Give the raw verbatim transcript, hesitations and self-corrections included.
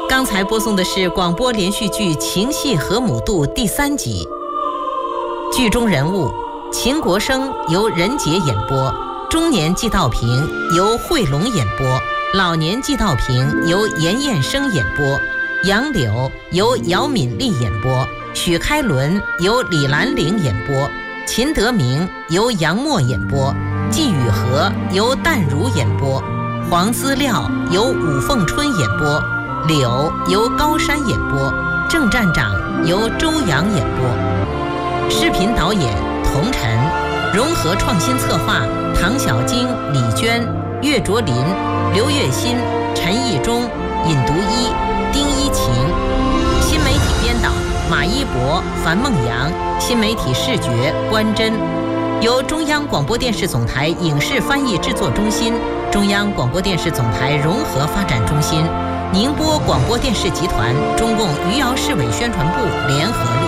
刚才播送的是广播连续剧《情系和母度》第三集。剧中人物秦国生由任杰演播，中年季道平由惠龙演播，老年季道平由严彦生演播，杨柳由姚敏丽演播，许开伦由李兰玲演播，秦德明由杨默演播，季雨荷由淡如演播，黄资料由武凤春演播，柳由高山演播，郑站长由周阳演播。视频导演童晨，融合创新策划唐小晶、李娟、岳卓林、刘月新、陈义忠、尹独一、丁一晴。新媒体编导马一博、樊梦阳，新媒体视觉关真。由中央广播电视总台影视翻译制作中心、中央广播电视总台融合发展中心、宁波广播电视集团、中共余姚市委宣传部联合录